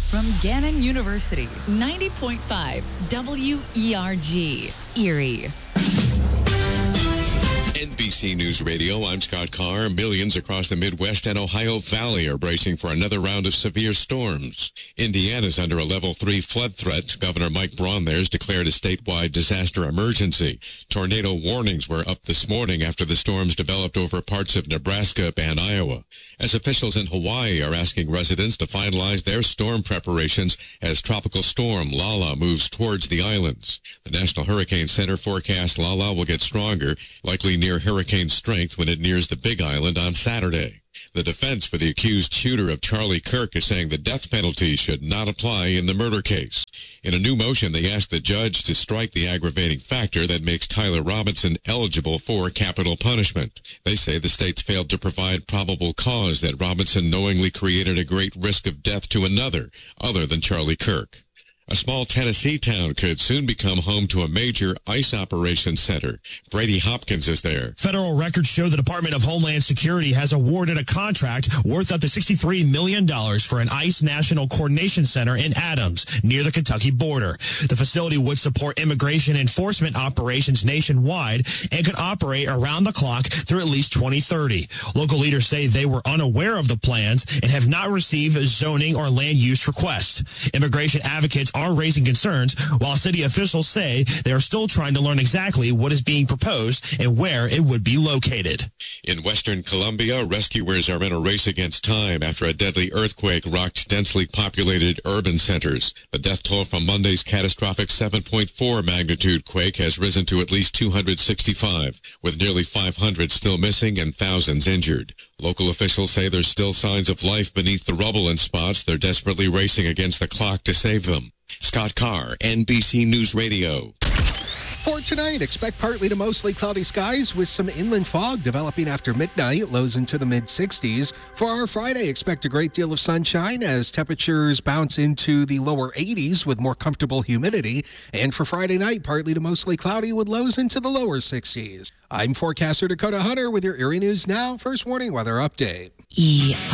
from Gannon University, 90.5 WERG, Erie. NBC News Radio, I'm Scott Carr. Millions across the Midwest and Ohio Valley are bracing for another round of severe storms. Indiana's under a level 3 flood threat. Governor Mike Braun there's declared a statewide disaster emergency. Tornado warnings were up this morning after the storms developed over parts of Nebraska and Iowa. As officials in Hawaii are asking residents to finalize their storm preparations as Tropical Storm Lala moves towards the islands. The National Hurricane Center forecasts Lala will get stronger, likely near hurricane strength when it nears the Big Island on Saturday. The defense for the accused shooter of Charlie Kirk is saying the death penalty should not apply in the murder case. In a new motion, they asked the judge to strike the aggravating factor that makes Tyler Robinson eligible for capital punishment. They say the states failed to provide probable cause that Robinson knowingly created a great risk of death to another, other than Charlie Kirk. A small Tennessee town could soon become home to a major ICE operations center. Brady Hopkins is there. Federal records show the Department of Homeland Security has awarded a contract worth up to $63 million for an ICE National Coordination Center in Adams, near the Kentucky border. The facility would support immigration enforcement operations nationwide and could operate around the clock through at least 2030. Local leaders say they were unaware of the plans and have not received zoning or land use requests. Immigration advocates are raising concerns, while city officials say they are still trying to learn exactly what is being proposed and where it would be located. In western Colombia, rescuers are in a race against time after a deadly earthquake rocked densely populated urban centers. The death toll from Monday's catastrophic 7.4 magnitude quake has risen to at least 265, with nearly 500 still missing and thousands injured. Local officials say there's still signs of life beneath the rubble in spots. They're desperately racing against the clock to save them. Scott Carr, NBC News Radio. For tonight, expect partly to mostly cloudy skies with some inland fog developing after midnight, lows into the mid-60s. For our Friday, expect a great deal of sunshine as temperatures bounce into the lower 80s with more comfortable humidity. And for Friday night, partly to mostly cloudy with lows into the lower 60s. I'm forecaster Dakota Hunter with your Erie News Now First Warning Weather Update.